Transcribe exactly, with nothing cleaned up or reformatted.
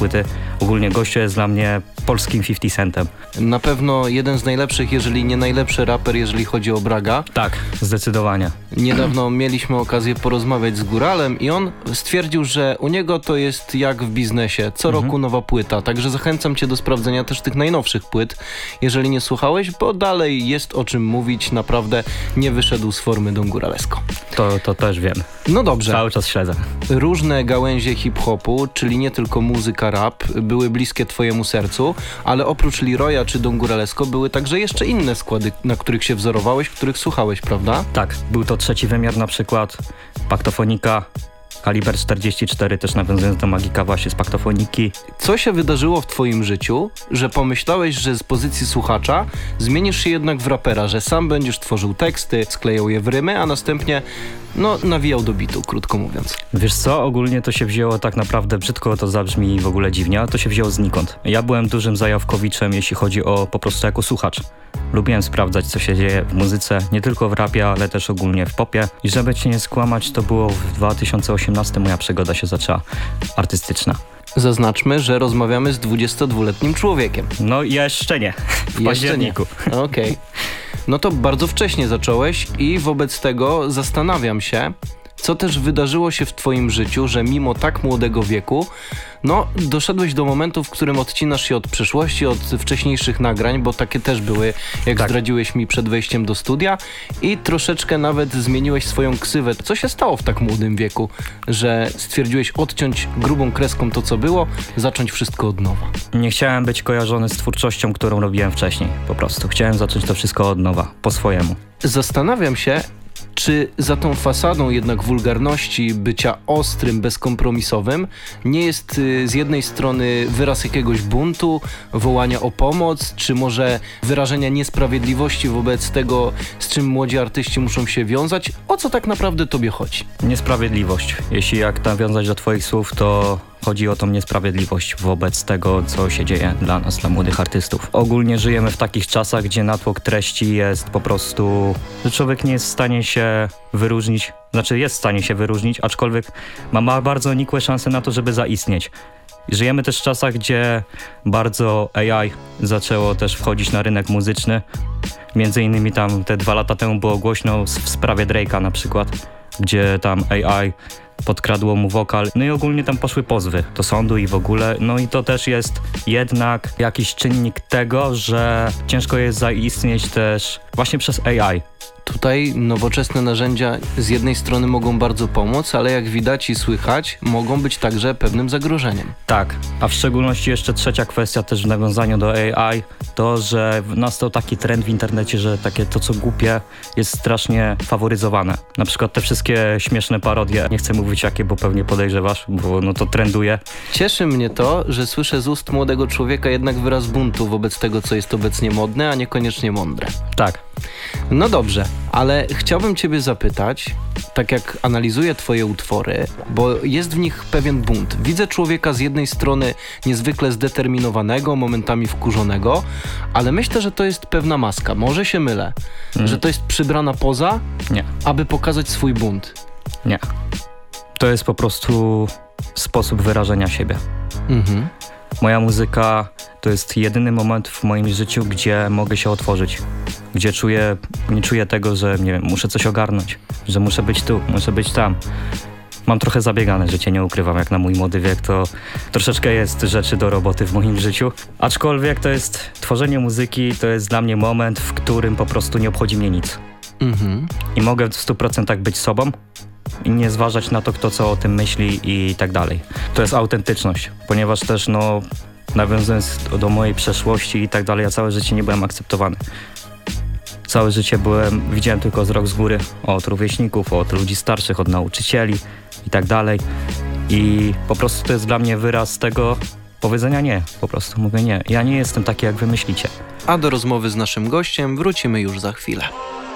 płyty. Ogólnie gościu jest dla mnie polskim fifty Centem. Na pewno jeden z najlepszych, jeżeli nie najlepszy raper, jeżeli chodzi o Braga. Tak, zdecydowanie. Niedawno mieliśmy okazję porozmawiać z Góralem i on stwierdził, że u niego to jest jak w biznesie. Co Mhm. roku nowa płyta, także zachęcam cię do sprawdzenia też tych najnowszych płyt, jeżeli nie słuchałeś, bo dalej jest o czym mówić. Naprawdę nie wyszedł z formy Don Góralesko. To, to też wiem. No dobrze. Cały czas śledzę. Różne gałęzie hip-hopu, czyli nie tylko muzyka, rap, były bliskie twojemu sercu, ale oprócz Leroya czy Don Góralesko były także jeszcze inne składy, na których się wzorowałeś, których słuchałeś, prawda? Tak, był to Trzeci Wymiar na przykład, Paktofonika, Kaliber czterdzieści cztery, też nawiązując do Magika właśnie z Paktofoniki. Co się wydarzyło w twoim życiu, że pomyślałeś, że z pozycji słuchacza zmienisz się jednak w rapera, że sam będziesz tworzył teksty, sklejał je w rymy, a następnie no nawijał do bitu, krótko mówiąc. Wiesz co, ogólnie to się wzięło tak naprawdę, brzydko to zabrzmi w ogóle dziwnie, ale to się wzięło znikąd. Ja byłem dużym zajawkowiczem, jeśli chodzi o po prostu jako słuchacz. Lubiłem sprawdzać, co się dzieje w muzyce, nie tylko w rapie, ale też ogólnie w popie. I żeby cię nie skłamać, to było w dwa tysiące osiemnastym moja przygoda się zaczęła, artystyczna. Zaznaczmy, że rozmawiamy z dwudziestodwuletnim człowiekiem. No jeszcze nie, w październiku. Okej. Okay. No to bardzo wcześnie zacząłeś i wobec tego zastanawiam się, co też wydarzyło się w twoim życiu, że mimo tak młodego wieku, no doszedłeś do momentu, w którym odcinasz się od przeszłości, od wcześniejszych nagrań, bo takie też były, jak tak. zdradziłeś mi przed wejściem do studia, i troszeczkę nawet zmieniłeś swoją ksywę. Co się stało w tak młodym wieku, że stwierdziłeś odciąć grubą kreską to, co było, zacząć wszystko od nowa? Nie chciałem być kojarzony z twórczością, którą robiłem wcześniej, po prostu. Chciałem zacząć to wszystko od nowa, po swojemu. Zastanawiam się, czy za tą fasadą jednak wulgarności, bycia ostrym, bezkompromisowym nie jest y, z jednej strony wyraz jakiegoś buntu, wołania o pomoc, czy może wyrażenia niesprawiedliwości wobec tego, z czym młodzi artyści muszą się wiązać? O co tak naprawdę tobie chodzi? Niesprawiedliwość. Jeśli jak nawiązać do twoich słów, to chodzi o tą niesprawiedliwość wobec tego, co się dzieje dla nas, dla młodych artystów. Ogólnie żyjemy w takich czasach, gdzie natłok treści jest po prostu, że człowiek nie jest w stanie się wyróżnić, znaczy jest w stanie się wyróżnić, aczkolwiek ma, ma bardzo nikłe szanse na to, żeby zaistnieć. Żyjemy też w czasach, gdzie bardzo A I zaczęło też wchodzić na rynek muzyczny. Między innymi tam te dwa lata temu było głośno w sprawie Drake'a na przykład, gdzie tam A I podkradło mu wokal, no i ogólnie tam poszły pozwy do sądu i w ogóle, no i to też jest jednak jakiś czynnik tego, że ciężko jest zaistnieć też właśnie przez A I. Tutaj nowoczesne narzędzia z jednej strony mogą bardzo pomóc, ale jak widać i słychać, mogą być także pewnym zagrożeniem. Tak, a w szczególności jeszcze trzecia kwestia też w nawiązaniu do A I, to, że nastał taki trend w internecie, że takie to co głupie jest strasznie faworyzowane. Na przykład te wszystkie śmieszne parodie, nie chcę mówić jakie, bo pewnie podejrzewasz, bo no to trenduje. Cieszy mnie to, że słyszę z ust młodego człowieka jednak wyraz buntu wobec tego, co jest obecnie modne, a niekoniecznie mądre. Tak. No dobrze, ale chciałbym ciebie zapytać, tak jak analizuję twoje utwory, bo jest w nich pewien bunt. Widzę człowieka z jednej strony niezwykle zdeterminowanego, momentami wkurzonego, ale myślę, że to jest pewna maska. Może się mylę, mm. że to jest przybrana poza, Nie. aby pokazać swój bunt. Nie. To jest po prostu sposób wyrażenia siebie. Mhm. Moja muzyka to jest jedyny moment w moim życiu, gdzie mogę się otworzyć. Gdzie czuję, nie czuję tego, że nie wiem, muszę coś ogarnąć, że muszę być tu, muszę być tam. Mam trochę zabiegane życie, nie ukrywam, jak na mój młody wiek, to troszeczkę jest rzeczy do roboty w moim życiu. Aczkolwiek to jest, tworzenie muzyki to jest dla mnie moment, w którym po prostu nie obchodzi mnie nic. Mhm. I mogę w stu procentach być sobą i nie zważać na to, kto co o tym myśli i tak dalej. To jest autentyczność, ponieważ też no, nawiązując do mojej przeszłości i tak dalej, ja całe życie nie byłem akceptowany. Całe życie byłem, widziałem tylko wzrok z góry od rówieśników, od ludzi starszych, od nauczycieli i tak dalej. I po prostu to jest dla mnie wyraz tego powiedzenia nie. Po prostu mówię nie. Ja nie jestem taki, jak wy myślicie. A do rozmowy z naszym gościem wrócimy już za chwilę.